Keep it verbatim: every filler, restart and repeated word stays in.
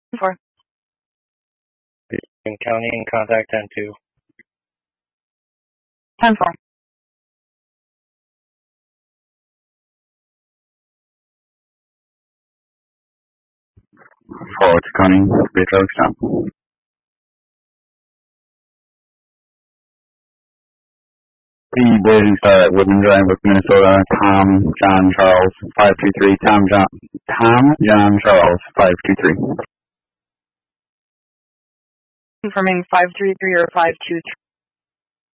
Four. In county and contact ten two. Ten four. Forward to Connie, Beatrice stop. The Blazing Star at Woodland Drive, Brook, Minnesota. Tom John Charles five two three. Tom John Tom John Charles five two three. Confirming five three three or five two three.